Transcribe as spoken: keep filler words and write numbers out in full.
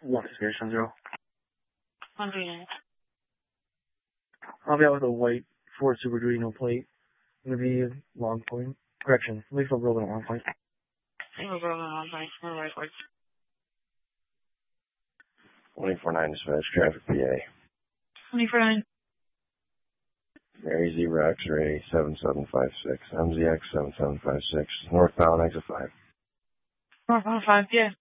One is seven zero. one three nine. I'll be out with a white Ford Super Duty, no plate. Gonna be Long Point. Correction, Lakeville Road and Long Point. Lakeville Road and Long Point. We're right towards. twenty-four nine dispatch, traffic P A. twenty-four nine. Mary Zebra X-ray seven seven five six, M Z X seven seven five six, northbound exit five. Northbound five, yeah.